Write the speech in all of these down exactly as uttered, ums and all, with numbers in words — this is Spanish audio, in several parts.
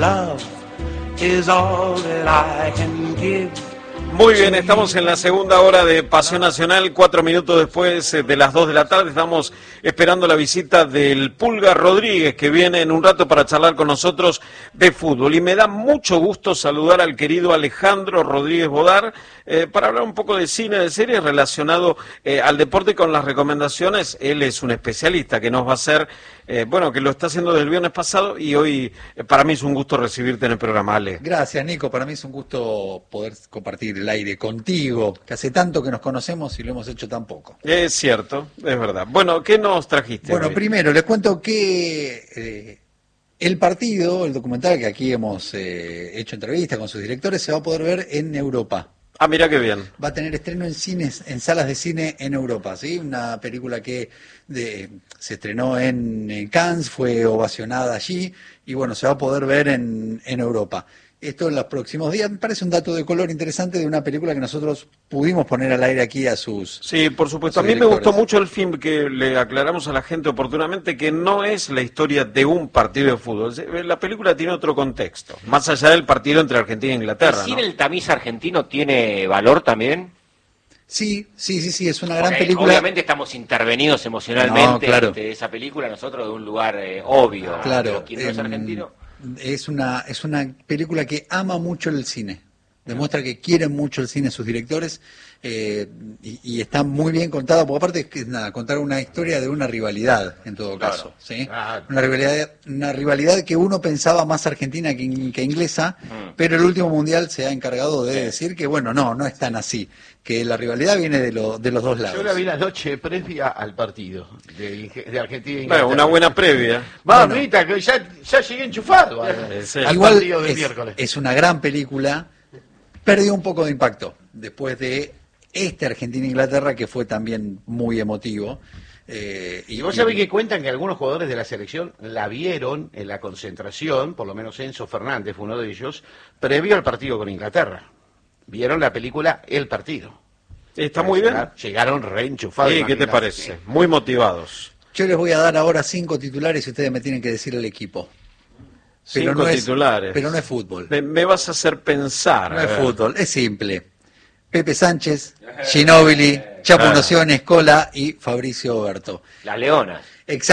love is all that I can give. Muy bien, estamos en la segunda hora de Pasión Nacional, cuatro minutos después de las dos de la tarde. Estamos esperando la visita del Pulga Rodríguez, que viene en un rato para charlar con nosotros de fútbol. Y me da mucho gusto saludar al querido Alejandro Rodríguez Bodar eh, para hablar un poco de cine, de series relacionado eh, al deporte con las recomendaciones. Él es un especialista que nos va a hacer, eh, bueno, que lo está haciendo desde el viernes pasado y hoy eh, para mí es un gusto recibirte en el programa, Ale. Gracias, Nico. Para mí es un gusto poder compartir el aire contigo, que hace tanto que nos conocemos y lo hemos hecho tan poco. Es cierto, es verdad. Bueno, ¿qué nos trajiste? Bueno, hoy? Primero les cuento que eh, el partido, el documental que aquí hemos eh, hecho entrevista con sus directores, se va a poder ver en Europa. Ah, mira qué bien. Va a tener estreno en cines, en salas de cine en Europa, ¿sí? Una película que de, se estrenó en, en Cannes, fue ovacionada allí y bueno, se va a poder ver en, en Europa. Esto en los próximos días. Me parece un dato de color interesante de una película que nosotros pudimos poner al aire aquí a sus Sí, por supuesto. A mí me gustó mucho el film, que le aclaramos a la gente oportunamente que no es la historia de un partido de fútbol. La película tiene otro contexto, más allá del partido entre Argentina e Inglaterra. ¿Y ¿no? el tamiz argentino tiene valor también? Sí, sí, sí, sí, es una gran Porque película. Obviamente estamos intervenidos emocionalmente No, claro. de esa película, nosotros de un lugar eh, obvio. Claro. Pero quien no es eh, argentino... Es una, es una película que ama mucho el cine. Demuestra que quieren mucho el cine sus directores eh, y, y está muy bien contada, porque aparte es que nada, contar una historia de una rivalidad en todo Claro. caso, ¿sí? Claro. Una rivalidad, una rivalidad que uno pensaba más argentina que, que inglesa, Mm. pero el último mundial se ha encargado de Sí. decir que bueno, no, no es tan así, que la rivalidad viene de, lo, de los dos lados. Yo la vi la noche previa al partido de, de Argentina e Inglaterra. Bueno, una buena previa. Mamita, que ya, ya llegué enchufado al, Sí. al Igual partido del es, miércoles. es una gran película, perdió un poco de impacto después de este Argentina-Inglaterra que fue también muy emotivo. Eh, Y vos sabés que cuentan que algunos jugadores de la selección la vieron en la concentración, por lo menos Enzo Fernández fue uno de ellos, previo al partido con Inglaterra. Vieron la película El Partido. Está muy bien. Llegar- Llegaron reenchufados. Sí, ¿qué te imagínate. parece? Muy motivados. Yo les voy a dar ahora cinco titulares y ustedes me tienen que decir el equipo. Pero Cinco no es- titulares. pero no es fútbol. Me, me vas a hacer pensar. No a es ver. fútbol, es simple. Pepe Sánchez, Ginóbili, Chapo Ah. Noción, Escola y Fabricio Oberto. Las leonas.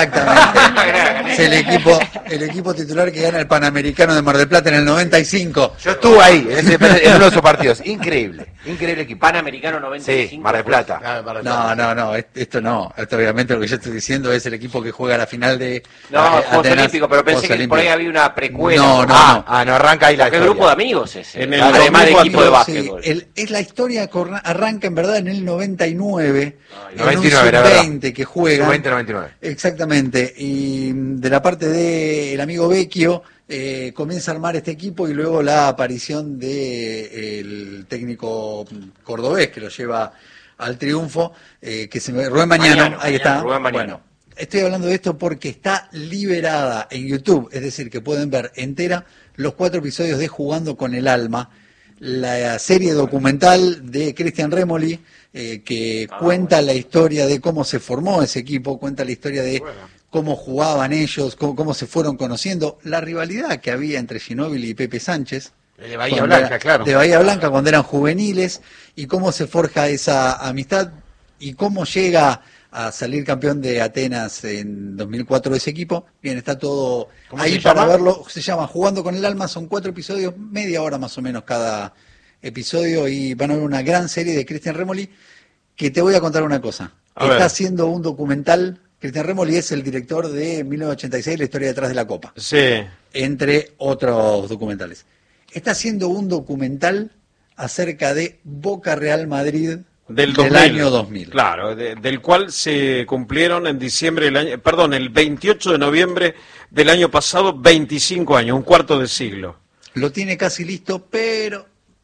Exactamente. Es el equipo, el equipo titular que gana el Panamericano de Mar del Plata en el noventa y cinco. Yo estuve ahí, en, ese, en uno de esos partidos. Increíble, increíble equipo. Panamericano noventa y cinco. Sí, Mar del Plata. Ah, Mar del No, Plata. no, no, est- esto no. Esto obviamente lo que yo estoy diciendo es el equipo que juega la final de No, eh, Atenas posolímpico, pero pensé que posolímpico. por ahí había una precuela. No, no, ah, no. Ah, no, arranca ahí la ¿qué historia. grupo de amigos ese? En el Además de dos mil equipo de cuatro, Sí, básquetbol. el- es la historia que arra- arranca en verdad en el noventa y nueve, Ay, en noventa y nueve, era un verdad. sub veinte que juega. sub veinte noventa y nueve. Exactamente, y de la parte del amigo Vecchio eh, comienza a armar este equipo y luego la aparición del técnico cordobés que lo lleva al triunfo, eh, que se me... Rubén Mañano, Mañano, ahí Mañano, está. Rubén Mañano. Bueno, estoy hablando de esto porque está liberada en YouTube, es decir, que pueden ver entera los cuatro episodios de Jugando con el Alma, la serie documental de Cristian Remoli, eh, que Ah, cuenta bueno. la historia de cómo se formó ese equipo, cuenta la historia de cómo jugaban ellos, cómo, cómo se fueron conociendo, la rivalidad que había entre Ginóbili y Pepe Sánchez. De Bahía cuando Blanca, era- claro. De Bahía Blanca cuando eran juveniles, y cómo se forja esa amistad y cómo llega a salir campeón de Atenas en dos mil cuatro ese equipo. Bien, está todo ¿Cómo ahí se para llama? verlo. Se llama Jugando con el Alma, son cuatro episodios, media hora más o menos cada episodio, y van a ver una gran serie de Cristian Remoli, que te voy a contar una cosa. A Está ver. haciendo un documental. Cristian Remoli es el director de mil novecientos ochenta y seis, La historia detrás de la Copa, Sí. entre otros documentales. Está haciendo un documental acerca de Boca Real Madrid Del, dos mil. año dos mil. Claro, de- del cual se cumplieron en diciembre del año, perdón, el veintiocho de noviembre del año pasado, veinticinco años, un cuarto de siglo. Lo tiene casi listo, pero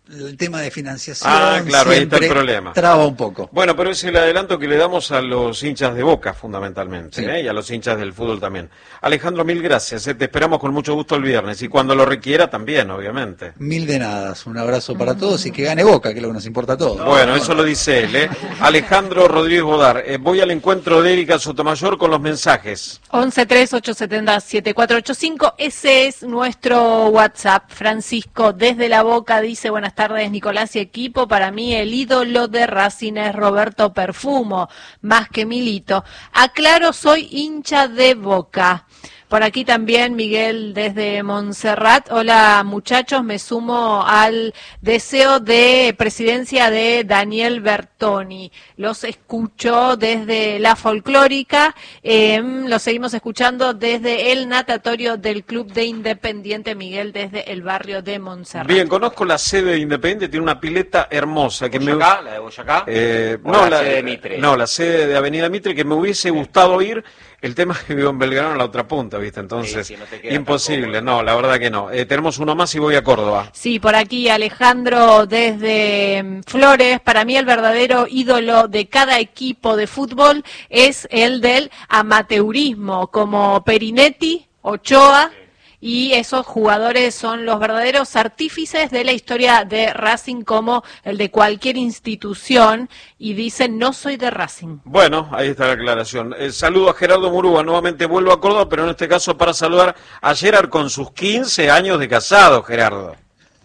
el tema de financiación Ah, claro, ahí está el siempre problema. traba un poco. Bueno, pero es el adelanto que le damos a los hinchas de Boca, fundamentalmente, Sí. ¿eh? Y a los hinchas del fútbol también. Alejandro, mil gracias, ¿eh? Te esperamos con mucho gusto el viernes, y cuando lo requiera también, obviamente. Mil de nadas, un abrazo para todos y que gane Boca, que es lo que nos importa a todos. Bueno, eso lo dice él, ¿eh? Alejandro Rodríguez Bodar, eh, voy al encuentro de Erika Sotomayor con los mensajes. once tres ocho siete cero siete cuatro ocho cinco, ese es nuestro WhatsApp. Francisco desde La Boca dice: buenas tardes Nicolás y equipo, para mí el ídolo de Racing es Roberto Perfumo, más que Milito. Aclaro, soy hincha de Boca. Por aquí también Miguel desde Montserrat. Hola muchachos, me sumo al deseo de presidencia de Daniel Bertoni. Los escucho desde la folclórica, eh, los seguimos escuchando desde el natatorio del Club de Independiente. Miguel desde el barrio de Montserrat. Bien, conozco la sede de Independiente, tiene una pileta hermosa. que me ¿Boyacá? ¿La de Boyacá? Eh, ¿O no, la sede de Mitre? no, la sede de Avenida Mitre, que me hubiese gustado ir. El tema es que vivo en Belgrano, en la otra punta, ¿viste? Entonces, Sí, sí, no te queda imposible. tampoco. No, la verdad que no. Eh, tenemos uno más y voy a Córdoba. Sí, por aquí Alejandro desde mm, Flores. Para mí el verdadero ídolo de cada equipo de fútbol es el del amateurismo, como Perinetti, Ochoa. Y esos jugadores son los verdaderos artífices de la historia de Racing, como el de cualquier institución, y dicen: no soy de Racing. Bueno, ahí está la aclaración. Eh, saludo a Gerardo Murúa, nuevamente vuelvo a Córdoba, pero en este caso para saludar a Gerard con sus quince años de casado, Gerardo.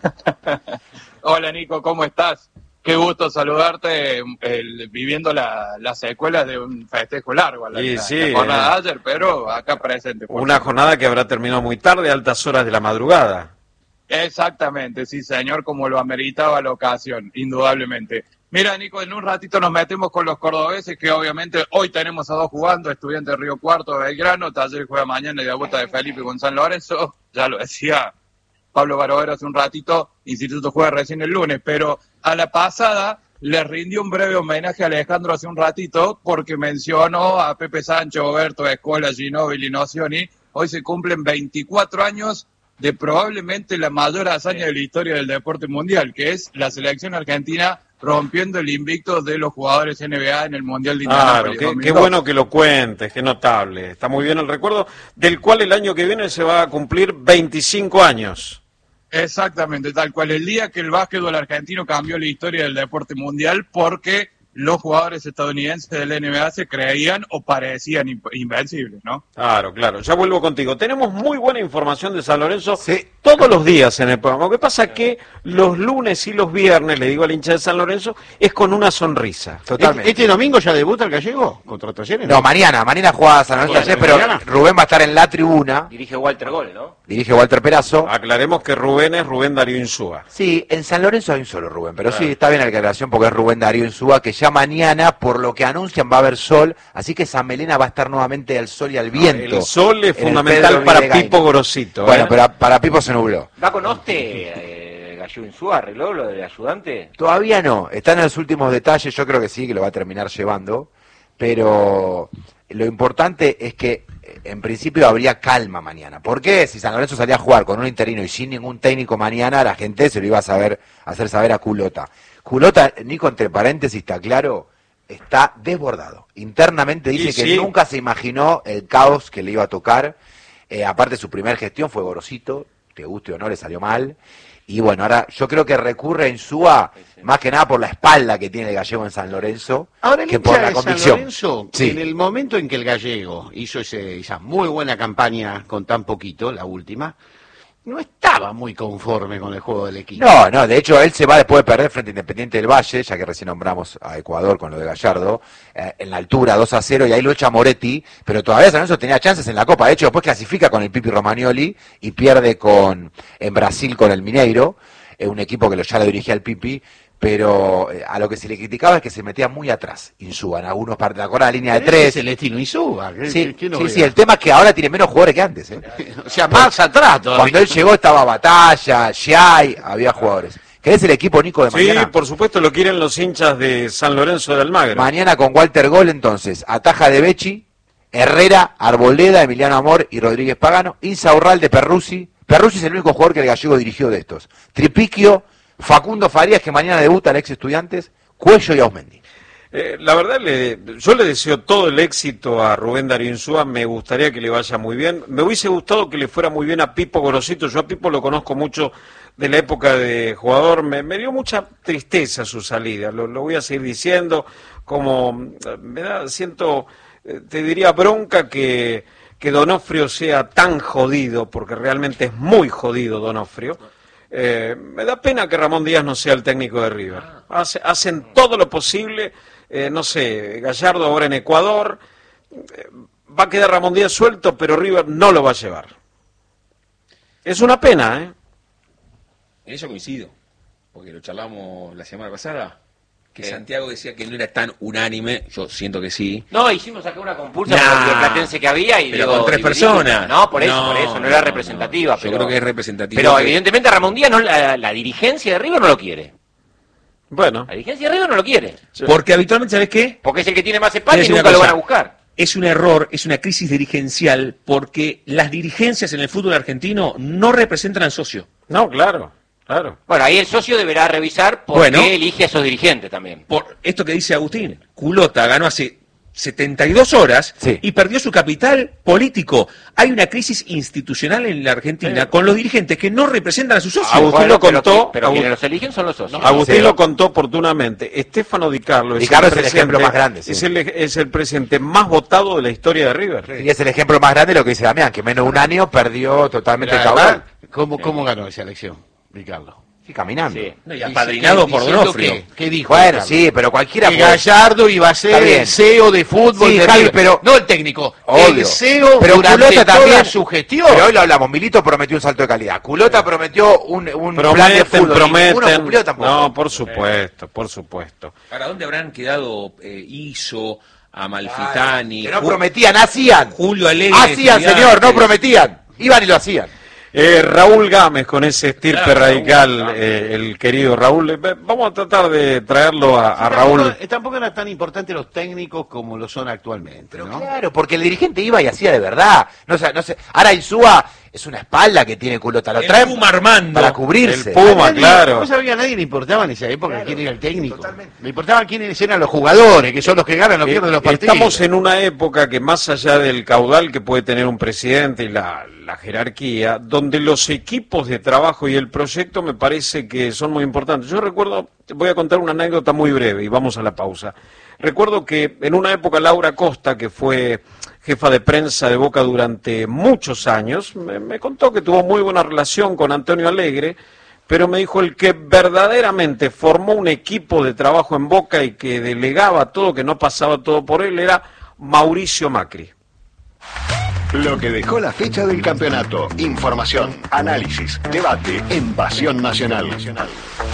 Hola Nico, ¿cómo estás? Qué gusto saludarte, el- viviendo la- las secuelas de un festejo largo a la, Sí, la- sí, la jornada eh. de ayer, pero acá presente. por Una favor. jornada que habrá terminado muy tarde, a altas horas de la madrugada. Exactamente, sí señor, como lo ameritaba la ocasión, indudablemente. Mira Nico, en un ratito nos metemos con los cordobeses, que obviamente hoy tenemos a dos jugando, Estudiantes de Río Cuarto de Belgrano, Taller juega mañana y debuta de Felipe con San Lorenzo, ya lo decía Pablo Barovero hace un ratito, Instituto juega recién el lunes, pero a la pasada le rindió un breve homenaje a Alejandro hace un ratito porque mencionó a Pepe Sancho, Oberto, Escola, Ginóbili, Nocioni. Hoy se cumplen veinticuatro años de probablemente la mayor hazaña de la historia del deporte mundial, que es la selección argentina rompiendo el invicto de los jugadores N B A en el Mundial de Claro, Indianápolis qué, dos qué mil dos. bueno que lo cuentes, qué notable. Está muy bien el recuerdo, del cual el año que viene se va a cumplir veinticinco años. Exactamente, tal cual. El día que el básquetbol argentino cambió la historia del deporte mundial porque los jugadores estadounidenses del N B A se creían o parecían imp- invencibles, ¿no? Claro, claro. Ya vuelvo contigo. Tenemos muy buena información de San Lorenzo Sí. todos los días en el programa. Lo que pasa es que los lunes y los viernes, le digo al hincha de San Lorenzo, es con una sonrisa. Totalmente. ¿Este domingo ya debuta el gallego contra Talleres? No, mañana, mañana juega San Lorenzo Mañana, ayer, pero mañana. Rubén va a estar en la tribuna, Dirige Walter Gol, ¿no? dirige Walter Perazo. Aclaremos que Rubén es Rubén Darío Insúa. Sí, en San Lorenzo hay un solo Rubén, pero sí, está bien la aclaración porque es Rubén Darío Insúa, que ya mañana, por lo que anuncian, va a haber sol, así que San Melena va a estar nuevamente al sol y al viento. El sol es en el fundamental Pedro para Videgain. Pipo Grosito. Bueno, ¿eh? pero para Pipo se nubló. ¿Va con Oste, eh, Gallego Insúa, arregló lo del ayudante? Todavía no, están en los últimos detalles, yo creo que sí, que lo va a terminar llevando, pero lo importante es que eh, en principio habría calma mañana. ¿Por qué? Si San Lorenzo salía a jugar con un interino y sin ningún técnico mañana, la gente se lo iba a saber hacer saber a Culota. Culota, Nico, entre paréntesis, está claro, está desbordado. Internamente dice Y que sí. nunca se imaginó el caos que le iba a tocar. Eh, aparte, su primer gestión fue Gorosito, te guste o no, le salió mal. Y bueno, ahora yo creo que recurre a Insúa más que nada por la espalda que tiene el gallego en San Lorenzo, Ahora el que hincha por la de San convicción. Lorenzo, Sí. en el momento en que el gallego hizo ese, esa muy buena campaña con tan poquito, la última, no estaba muy conforme con el juego del equipo. No, no, de hecho él se va después de perder frente a Independiente del Valle, ya que recién nombramos a Ecuador con lo de Gallardo, eh, en la altura dos a cero, y ahí lo echa Moretti, pero todavía San Lorenzo tenía chances en la Copa. De hecho, después clasifica con el Pipi Romagnoli y pierde con en Brasil con el Mineiro, eh, un equipo que lo, ya lo dirigía el Pipi, pero eh, a lo que se le criticaba es que se metía muy atrás Insúa en algunos partidos, ¿te acuerdas? La línea de Pero ese tres. es el estilo Insúa. ¿qué- Sí, qué- qué sí, novedad? sí, el tema es que ahora tiene menos jugadores que antes, ¿eh? O sea, más atrás todavía. Cuando él llegó estaba Batalla, Giai, había jugadores. ¿Querés el equipo, Nico, de Sí, mañana? por supuesto lo quieren los hinchas de San Lorenzo de Almagro. Mañana con Walter Gol, entonces, Ataja de Becci, Herrera, Arboleda, Emiliano Amor y Rodríguez Pagano, Insaurral de Perruzzi. Perruzzi es el único jugador que el gallego dirigió de estos. Tripiquio, Facundo Farías, que mañana debuta al ex Estudiantes, Cuello y Ausmendi. Eh, la verdad, le, yo le deseo todo el éxito a Rubén Darío Insúa, me gustaría que le vaya muy bien. Me hubiese gustado que le fuera muy bien a Pipo Gorosito, yo a Pipo lo conozco mucho de la época de jugador, me, me dio mucha tristeza su salida, lo, lo voy a seguir diciendo, como me da, siento, te diría bronca que, que Donofrio sea tan jodido, porque realmente es muy jodido Donofrio. Eh, me da pena que Ramón Díaz no sea el técnico de River. Hace, hacen todo lo posible, eh, no sé, Gallardo ahora en Ecuador, eh, va a quedar Ramón Díaz suelto, pero River no lo va a llevar. Es una pena, ¿eh? En eso coincido, porque lo charlamos la semana pasada, que ¿Qué? Santiago decía que no era tan unánime, yo siento que sí. No, hicimos acá una compulsa Nah, con el platense que había y pero digo, con tres dividimos. personas. No, por eso, No, por eso, no, no, era no, representativa. yo pero, creo que es representativa. Pero que- evidentemente Ramón Díaz, no, la, la dirigencia de River no lo quiere. Bueno. La dirigencia de River no lo quiere. Porque habitualmente, ¿sabes qué? Porque es el que tiene más Te voy a espacio y decir nunca una lo van cosa. a buscar. Es un error, es una crisis dirigencial, porque las dirigencias en el fútbol argentino no representan al socio. No, claro, claro. Bueno, ahí el socio deberá revisar por Bueno. qué elige a esos dirigentes también. Por esto que dice Agustín, Culota ganó hace setenta y dos horas Sí. y perdió su capital político. Hay una crisis institucional en la Argentina Sí. con los dirigentes que no representan a sus socios. Agustín Bueno, lo contó, Pero, pero Agustín- quienes los eligen son los socios. Agustín Sí. lo contó oportunamente. Estefano Di Carlo es, Di Carlo el, es el presidente- ejemplo más grande, sí. es, el, es el presidente más votado de la historia de River. Y es el ejemplo más grande de lo que dice Damián, que menos de un año perdió totalmente el Pero caudal. además, ¿Cómo, ¿Cómo ganó esa elección, Ricardo? Sí, caminando. Sí. No, y apadrinado por Diciendo Donofrio. que- ¿Qué dijo? Bueno, Ricardo? sí, pero cualquiera Que puede- Gallardo iba a Está ser bien. el C E O de fútbol Sí, de Javi, River. pero- No el técnico, Obvio. el C E O Pero durante Culota toda también, su gestión. Pero hoy lo hablamos, Milito prometió un salto de calidad. Culota prometió un, un plan de Prometen, fútbol. Ninguno prometen. cumplió tampoco. No, por supuesto, por supuesto. ¿Para dónde habrán quedado eh, Iso, Amalfitani? Que no Ju- prometían, hacían. Julio Alegre. Hacían, Estudiantes. señor, no prometían. Iban y lo hacían. Eh, Raúl Gámez, con ese estirpe Claro, radical, Raúl. eh, el querido Raúl. Eh, vamos a tratar de traerlo a, a Raúl. Tampoco, tampoco eran tan importantes los técnicos como lo son actualmente, Pero ¿no? claro, porque el dirigente iba y hacía de verdad. No sé, no sé. Ahora Insúa es una espalda que tiene Culota. Lo El traen Puma Armando. para cubrirse. El Puma. A nadie- claro. ¿Vos sabés que a nadie le importaba en esa época Claro, quién era el técnico? totalmente. Le importaba quiénes eran los jugadores, que son los que ganan o Eh, pierden los partidos. Estamos en una época que más allá del caudal que puede tener un presidente y la, la jerarquía, donde los equipos de trabajo y el proyecto me parece que son muy importantes. Yo recuerdo, voy a contar una anécdota muy breve y vamos a la pausa. Recuerdo que en una época Laura Costa, que fue jefa de prensa de Boca durante muchos años, me, me contó que tuvo muy buena relación con Antonio Alegre, pero me dijo el que verdaderamente formó un equipo de trabajo en Boca y que delegaba todo, que no pasaba todo por él, era Mauricio Macri. Lo que dejó la fecha del campeonato. Información, análisis, debate en Pasión Nacional.